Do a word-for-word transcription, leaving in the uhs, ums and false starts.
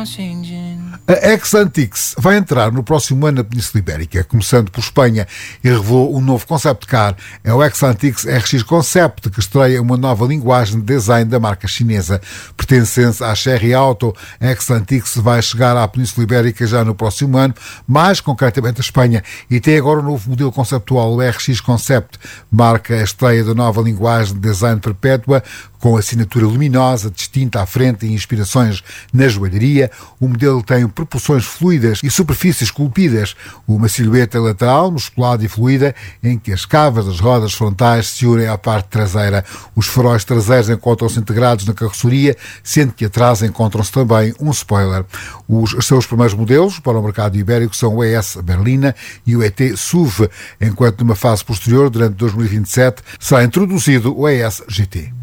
A Exantix vai entrar no próximo ano na Península Ibérica, começando por Espanha, e revelou um novo concept car. É o Exantix R X Concept, que estreia uma nova linguagem de design da marca chinesa. Pertencente à Chery Auto, a Exantix vai chegar à Península Ibérica já no próximo ano, mais concretamente a Espanha, e tem agora um novo modelo conceptual, o R X Concept. Marca a estreia da nova linguagem de design perpétua, com assinatura luminosa, distinta à frente e inspirações na joalharia. O modelo tem propulsões fluidas e superfícies esculpidas, uma silhueta lateral musculada e fluida, em que as cavas das rodas frontais se unem à parte traseira. Os faróis traseiros encontram-se integrados na carroceria, sendo que atrás encontram-se também um spoiler. Os seus primeiros modelos para o mercado ibérico são o E S Berlina e o E T S U V, enquanto numa fase posterior, durante dois mil e vinte e sete, será introduzido o E S G T.